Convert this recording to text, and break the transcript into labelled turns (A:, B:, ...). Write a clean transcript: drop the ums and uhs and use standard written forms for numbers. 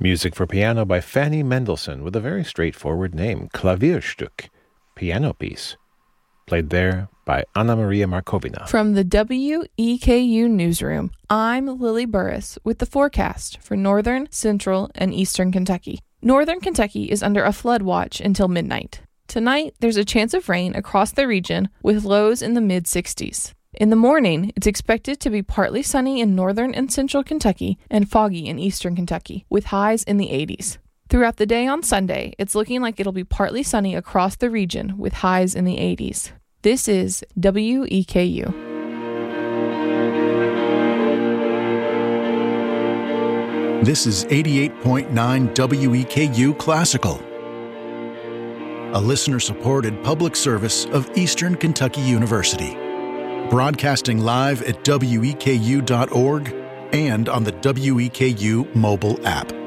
A: Music for piano by Fanny Mendelssohn with a very straightforward name, Klavierstück, piano piece. Played there by Anna Maria Markovina.
B: From the WEKU Newsroom, I'm Lily Burris with the forecast for northern, central, and eastern Kentucky. Northern Kentucky is under a flood watch until midnight. Tonight, there's a chance of rain across the region with lows in the mid-60s. In the morning, it's expected to be partly sunny in northern and central Kentucky and foggy in eastern Kentucky, with highs in the 80s. Throughout the day on Sunday, it's looking like it'll be partly sunny across the region with highs in the 80s. This is WEKU.
C: This is 88.9 WEKU Classical, a listener-supported public service of Eastern Kentucky University. Broadcasting live at weku.org and on the WEKU mobile app.